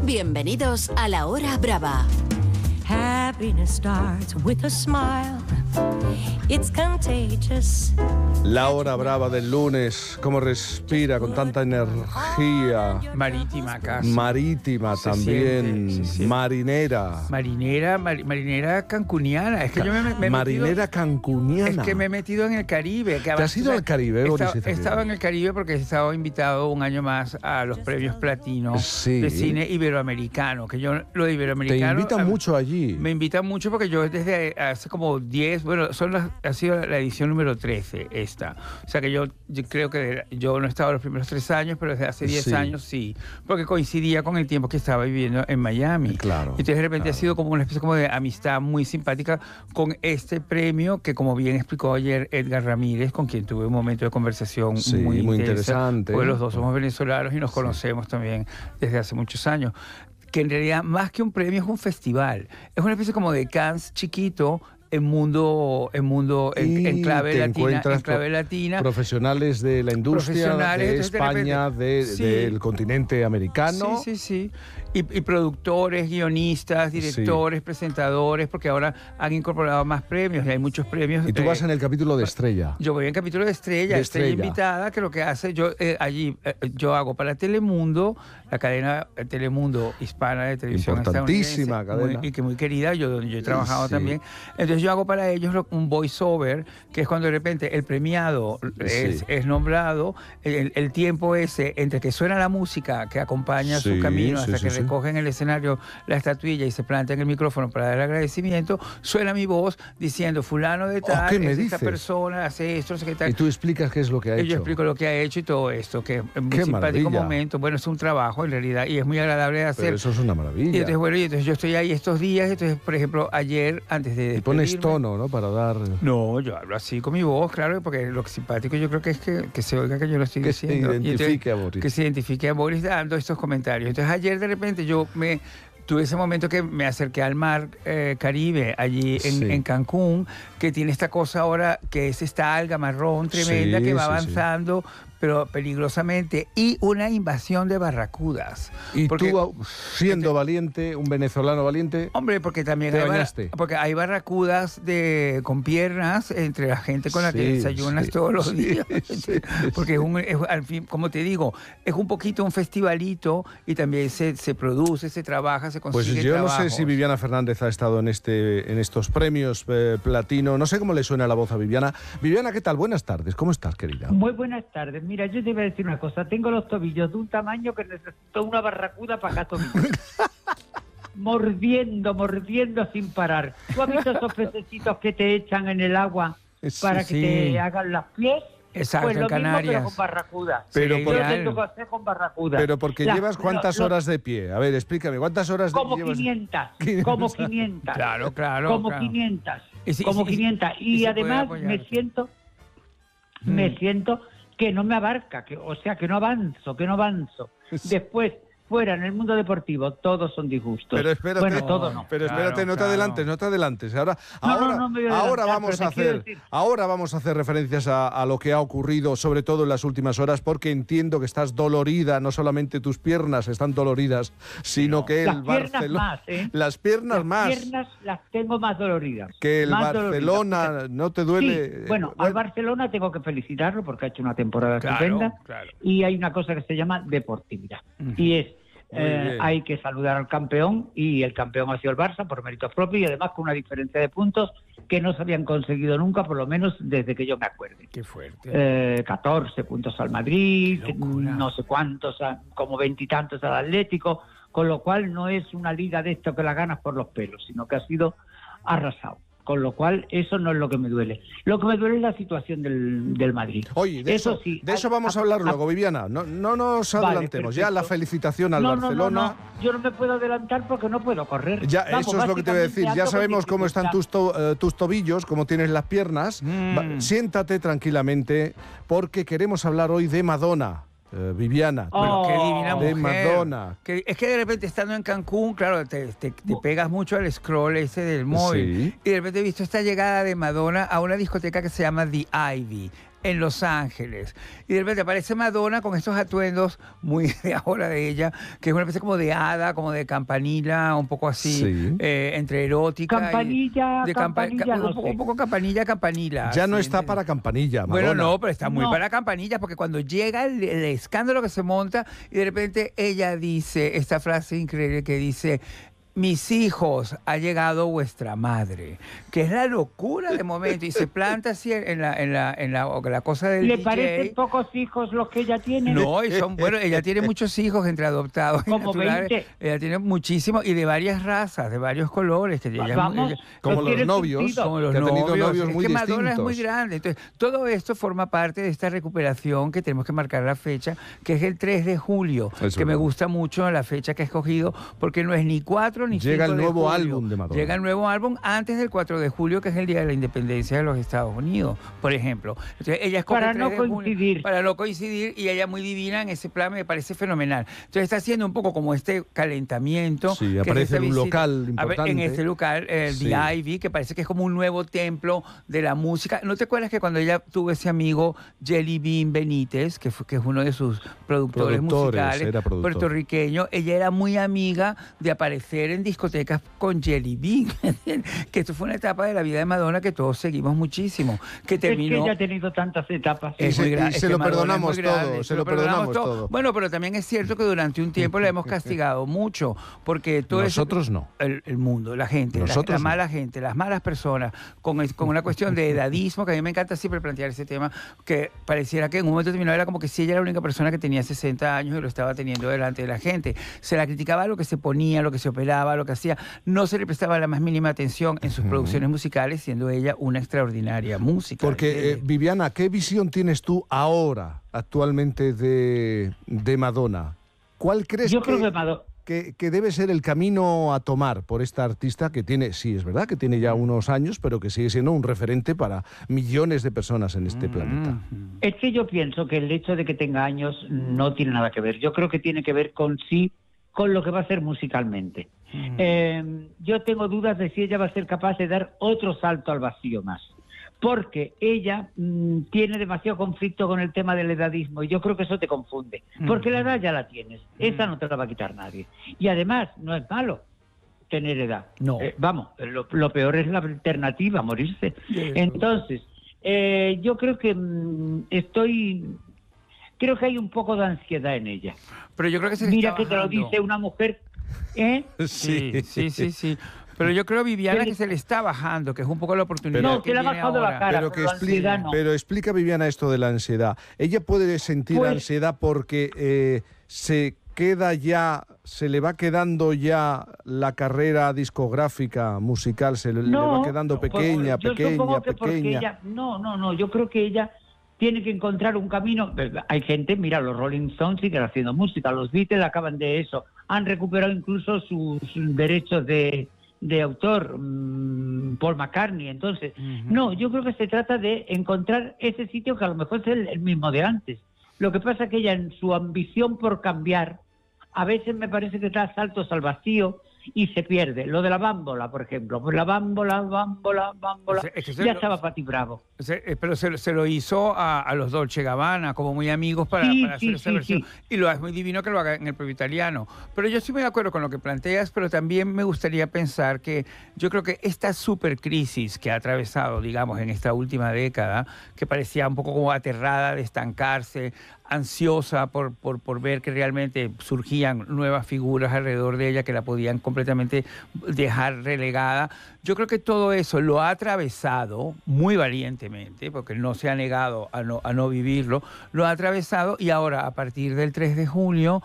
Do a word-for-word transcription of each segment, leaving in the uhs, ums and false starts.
Bienvenidos a La Hora Brava. Happiness starts with a smile. It's contagious. La Hora Brava del lunes, cómo respira con tanta energía. Marítima casi. Marítima Se también, siente, se siente. marinera. Marinera, mar- marinera cancuniana. Es que yo me, me he Marinera metido, cancuniana. Es que me he metido en el Caribe. Que ¿Te has ido al Caribe, He Boris estado, he Izaguirre? estado en el Caribe porque he estado invitado un año más a los premios Platino Sí. de cine iberoamericano. Que yo lo de Te iberoamericano. invitan a- mucho allí. Me invitan mucho porque yo desde hace como diez, bueno, son las, ha sido la edición número trece esta. O sea que yo, yo creo que yo no he estado los primeros tres años, pero desde hace diez Sí. años sí. Porque coincidía con el tiempo que estaba viviendo en Miami. Claro, Y entonces de repente claro. ha sido como una especie como de amistad muy simpática con este premio que, como bien explicó ayer Edgar Ramírez, con quien tuve un momento de conversación Sí, muy, muy intensa, interesante. porque los dos somos venezolanos y nos Sí. conocemos también desde hace muchos años. Que en realidad más que un premio es un festival. Es una especie como de Cannes chiquito en mundo, en mundo, en, Y en clave te latina, encuentras en clave pro- latina. Profesionales de la industria, Profesionales, de entonces, de España, repente- de- sí. del continente americano. Sí, sí, sí. Y, y productores, guionistas, directores, presentadores, porque ahora han incorporado más premios y hay muchos premios. Y tú eh, vas en el capítulo de Estrella. Yo voy en capítulo de Estrella, De Estrella Estrella. invitada, que lo que hace, yo eh, allí, eh, yo hago para Telemundo, la cadena eh, Telemundo hispana de televisión Importantísima estadounidense, cadena. muy- y que muy querida, yo donde yo he trabajado Sí. también. Entonces yo hago para ellos lo- un voiceover, que es cuando de repente el premiado es, Sí. es nombrado, el, el tiempo ese entre que suena la música que acompaña Sí, su camino sí, hasta sí, que sí. recogen el escenario la estatuilla y se plantan el micrófono para dar agradecimiento, suena mi voz diciendo fulano de tal, Oh, ¿qué me es esta dices? persona, hace esto, no sé qué tal. Y tú explicas qué es lo que ha Y hecho. yo explico lo que ha hecho y todo esto, que es un Qué simpático maravilla. momento. Bueno, es un trabajo en realidad y es muy agradable de hacer. Pero eso es una maravilla. Y entonces, bueno, y entonces yo estoy ahí estos días, entonces, por ejemplo, ayer, antes de Y pones despedirme- tono, ¿no? Para dar... No, yo hablo así con mi voz, claro, porque lo simpático yo creo que es que, que se oiga que yo lo estoy Que se diciendo. Y entonces, identifique a Boris. Que se identifique a Boris dando estos comentarios. Entonces ayer de repente yo me tuve ese momento que me acerqué al mar eh, Caribe, allí en, Sí. en Cancún, que tiene esta cosa ahora que es esta alga marrón tremenda Sí, que va sí, sí. avanzando, pero peligrosamente, y una invasión de barracudas. Y Porque- tú, siendo valiente, un venezolano valiente, Hombre, porque también ¿Te hay, barra- bañaste? porque hay barracudas de, con piernas entre la gente con la que Sí, desayunas sí, todos los sí, días. sí, Porque es un, es, al fin, como te digo, es un poquito un festivalito y también se, se produce, se trabaja, se pues consigue yo no sé trabajos. si Viviana Fernández ha estado en este en estos premios eh, platino. No sé cómo le suena la voz a Viviana. Viviana, ¿qué tal? Buenas tardes. ¿Cómo estás, querida? Muy buenas tardes. Mira, yo te iba a decir una cosa. Tengo los tobillos de un tamaño que necesito una barracuda para cada tobillo. mordiendo, mordiendo sin parar. ¿Tú has visto esos pececitos que te echan en el agua para que sí. te hagan las pies? Exacto, pues en lo mismo, Canarias. pero con barracuda. Pero yo por- lo tengo que hacer con barracuda. Pero porque La- llevas cuántas lo- lo- horas de pie. A ver, explícame, ¿cuántas horas de Como llevas? quinientas, quinientas. como quinientas. Claro, claro. como claro. quinientas, Y si- y como si- quinientas. y Y, si puede además apoyarse. me siento, Mm. me siento que no me abarca, que, o sea, que no avanzo, que no avanzo. Después, fuera, en el mundo deportivo, todos son disgustos. Pero espérate, bueno, todo no. pero Claro, espérate, no te claro. adelantes, no te adelantes. Ahora, No, no, ahora, no me voy a ahora adelantar, vamos pero a te quiero hacer, decir- ahora vamos a hacer referencias a, a lo que ha ocurrido, sobre todo en las últimas horas, porque entiendo que estás dolorida. No solamente tus piernas están doloridas, sino que Las el piernas Barcelona, más, ¿eh? las piernas Las más, piernas las tengo más doloridas. que el más Barcelona doloridas. no te duele. Sí, eh, bueno, al Barcelona tengo que felicitarlo porque ha hecho una temporada Claro, estupenda. claro. Y hay una cosa que se llama deportividad. Ujú. Y es, Muy eh, bien. hay que saludar al campeón, y el campeón ha sido el Barça por méritos propios y además con una diferencia de puntos que no se habían conseguido nunca, por lo menos desde que yo me acuerde. Qué fuerte. Eh, catorce puntos al Madrid, Qué locura. no sé cuántos, a- como veintitantos al Atlético, con lo cual no es una liga de esto que la ganas por los pelos, sino que ha sido arrasado. Con lo cual, eso no es lo que me duele. Lo que me duele es la situación del, del Madrid. Oye, de eso, sí, de eso a- vamos a a- hablar a- luego, Viviana. No, no nos Vale, adelantemos. Ya la perfecto. felicitación al no, no, Barcelona. No, no, yo no me puedo adelantar porque no puedo correr. Ya, Vamos, eso es lo que te voy a decir. básicamente Ya ando con sabemos cómo están tus, dificultad. to- eh, tus tobillos, cómo tienes las piernas. Mm. Va- siéntate tranquilamente porque queremos hablar hoy de Madonna. Eh, Viviana. Bueno, qué divina Oh. de mujer. Madonna. Que, es que de repente estando en Cancún, claro, te, te- te pegas mucho al scroll ese del móvil. Sí. Y de repente he visto esta llegada de Madonna a una discoteca que se llama The Ivy. en Los Ángeles. Y de repente aparece Madonna con estos atuendos muy de ahora de ella, que es una especie como de hada, como de campanila, un poco así, Sí. eh, entre erótica Campanilla, y... De campa- campanilla, ca- no un, poco, sé. un poco campanilla, campanila. Ya no así, está ¿entiendes? para campanilla, Bueno, Madonna. no, pero está muy No. para campanilla, porque cuando llega el, el escándalo que se monta y de repente ella dice esta frase increíble que dice: mis hijos, ha llegado vuestra madre, que es la locura de momento, y se planta así en la, en la, en la, la cosa del ¿Le D J. parecen pocos hijos los que ella tiene? No, y son, bueno, ella tiene muchos hijos entre adoptados y Como naturales. veinte. Ella tiene muchísimos y de varias razas, de varios colores. Que ella, Vamos, ella- Como no los tiene novios, sentido. como los que ha tenido novios. novios Es muy que Madonna es muy distintos. grande. Entonces, todo esto forma parte de esta recuperación que tenemos que marcar la fecha, que es el tres de julio, Es que me verdad. gusta mucho la fecha que he escogido, porque no es ni cuatro ni cinco Llega el de nuevo julio. álbum de Madonna. Llega el nuevo álbum antes del cuatro de julio, que es el Día de la Independencia de los Estados Unidos, por ejemplo. Entonces, ella escoge Para el no tres de julio, coincidir. para no coincidir, y ella muy divina en ese plan, me parece fenomenal. Entonces está haciendo un poco como este calentamiento. Sí, que es aparece esta en un visita- local a ver, importante. en este local, el Sí. The Ivy, que parece que es como un nuevo templo de la música. ¿No te acuerdas que cuando ella tuvo ese amigo Jelly Bean Benítez, que, fue, que es uno de sus productores, Productores, musicales, era productor. puertorriqueño, ella era muy amiga de aparecer en discotecas con Jelly Bean? Que esto fue una etapa de la vida de Madonna que todos seguimos muchísimo, que Es que terminó... ella ha tenido tantas etapas. Y se- muy gra- y es se que lo Madonna es perdonamos muy grande, todo, se lo perdonamos todo. Bueno, pero también es cierto que durante un tiempo la hemos castigado mucho, porque todo eso- Nosotros no. El, el mundo, la gente, la- Nosotros la, no. mala gente, las malas personas, con, es- con una cuestión de edadismo, que a mí me encanta siempre plantear ese tema, que pareciera que en un momento determinado era como que si ella era la única persona que tenía sesenta años y lo estaba teniendo delante de la gente. Se la criticaba lo que se ponía, lo que se operaba, lo que hacía. No se le prestaba la más mínima atención en sus producciones musicales, siendo ella una extraordinaria música. Porque, eh, ¿entiendes? Viviana, ¿qué visión tienes tú ahora, actualmente, de, de Madonna? ¿Cuál crees Yo que, creo que Madonna... que, que debe ser el camino a tomar por esta artista que tiene, sí, es verdad, que tiene ya unos años, pero que sigue siendo un referente para millones de personas en este planeta? Es que yo pienso que el hecho de que tenga años no tiene nada que ver. Yo creo que tiene que ver con sí, con lo que va a hacer musicalmente. Eh, yo tengo dudas de si ella va a ser capaz de dar otro salto al vacío más. Porque ella mm, tiene demasiado conflicto con el tema del edadismo y yo creo que eso te confunde. Porque la edad ya la tienes. Esa no te la va a quitar nadie. Y además, no es malo tener edad. No. Eh, vamos, lo, lo peor es la alternativa, morirse. Eso. Entonces, eh, yo creo que mm, estoy... Creo que hay un poco de ansiedad en ella. Pero yo creo que se le Mira está que te lo bajando. dice una mujer... ¿Eh? Sí, sí, sí, sí. Pero yo creo, Viviana, Se le- que se le está bajando, que es un poco la oportunidad Pero- No, que se le ha viene bajado la ahora. cara. Pero, que pero expli- ansiedad no. pero explica, Viviana, esto de la ansiedad. Ella puede sentir Pues- ansiedad porque eh, se queda ya, se le va quedando ya la carrera discográfica musical, se le, le va quedando pues, pequeña, yo pequeña, supongo que porque pequeña. ella- no, no, no, yo creo que ella tiene que encontrar un camino. Hay gente, mira, los Rolling Stones siguen haciendo música, los Beatles acaban de eso, han recuperado incluso sus derechos de, de autor, mmm, Paul McCartney. Entonces, Ujú. no, yo creo que se trata de encontrar ese sitio que a lo mejor es el, el mismo de antes. Lo que pasa es que ella, en su ambición por cambiar, a veces me parece que da saltos al vacío y se pierde. Lo de la bámbola, por ejemplo. Pues la bámbola, bámbola, bámbola. O sea, es que se ya lo- estaba Patti Bravo. Se- eh, pero se, se lo hizo a, a los Dolce Gabbana, como muy amigos para, Sí, para hacer sí, esa sí, versión. sí. Y lo es muy divino que lo haga en el propio italiano. Pero yo estoy muy de acuerdo con lo que planteas, pero también me gustaría pensar que yo creo que esta super crisis que ha atravesado, digamos, en esta última década, que parecía un poco como aterrada de estancarse, ansiosa por, por, por ver que realmente surgían nuevas figuras alrededor de ella que la podían completamente dejar relegada. Yo creo que todo eso lo ha atravesado muy valientemente, porque no se ha negado a no, a no vivirlo, lo ha atravesado y ahora a partir del tres de julio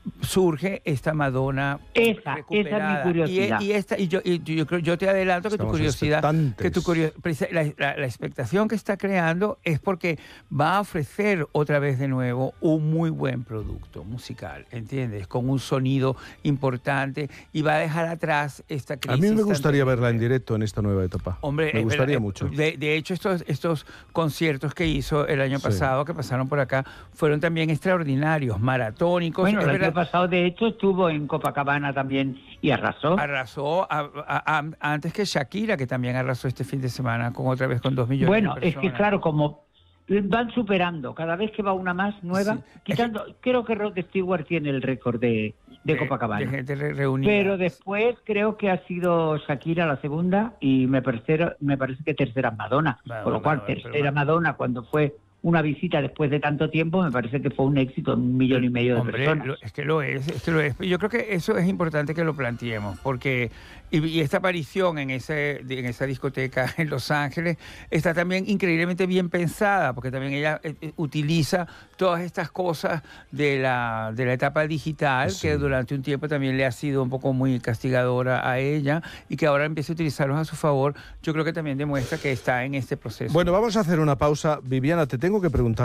surge esta Madonna Esa, esa es mi recuperada. curiosidad. Y, y esta, y yo, y yo, creo- yo te adelanto que tu Estamos curiosidad, expectantes. que tu curio- preci- la, la- la expectación que está creando es porque va a ofrecer otra vez de nuevo un muy buen producto musical, ¿entiendes? Con un sonido importante y va a dejar atrás esta A crisis. mí me tan gustaría verla en terrible. directo en esta nueva etapa. Hombre, me es gustaría verdad, mucho. De, de hecho, estos, estos conciertos que hizo el año Sí. pasado, que pasaron por acá, fueron también extraordinarios, maratónicos. Bueno, Es el verdad, año pasado, de hecho, estuvo en Copacabana también y arrasó. arrasó a- a- a- antes que Shakira, que también arrasó este fin de semana con otra vez con dos millones Bueno, de es personas. que claro, como van superando. Cada vez que va una más nueva, Sí. quitando... Creo que Rod Stewart tiene el récord de, de, de Copacabana. de gente re- reunida. Pero después creo que ha sido Shakira la segunda y me parece, me parece que tercera Madonna. Bueno, Con lo cual, bueno, pero tercera bueno. Madonna, cuando fue una visita después de tanto tiempo, me parece que fue un éxito en un millón y medio de Hombre, personas. lo- es que lo es, es que lo es. Yo creo que eso es importante que lo planteemos, porque y, y esta aparición en ese de- en esa discoteca en Los Ángeles está también increíblemente bien pensada, porque también ella eh, eh, utiliza todas estas cosas de la de la etapa digital, Sí. que durante un tiempo también le ha sido un poco muy castigadora a ella, y que ahora empieza a utilizarlos a su favor. Yo creo que también demuestra que está en este proceso. Bueno, vamos a hacer una pausa. Viviana, te tengo que preguntar